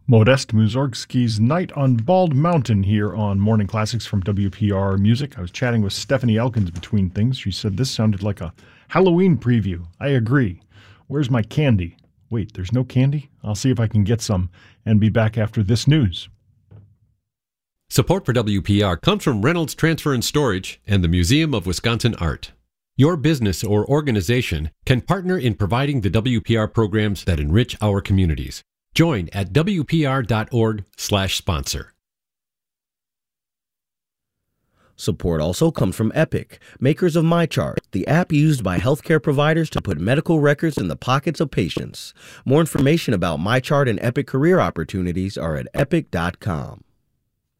Modest Mussorgsky's Night on Bald Mountain here on Morning Classics from WPR Music. I was chatting with Stephanie Elkins between things. She said this sounded like a Halloween preview. I agree. Where's my candy? Wait, there's no candy? I'll see if I can get some and be back after this news. Support for WPR comes from Reynolds Transfer and Storage and the Museum of Wisconsin Art. Your business or organization can partner in providing the WPR programs that enrich our communities. Join at WPR.org/sponsor. Support also comes from Epic, makers of MyChart, the app used by healthcare providers to put medical records in the pockets of patients. More information about MyChart and Epic career opportunities are at epic.com.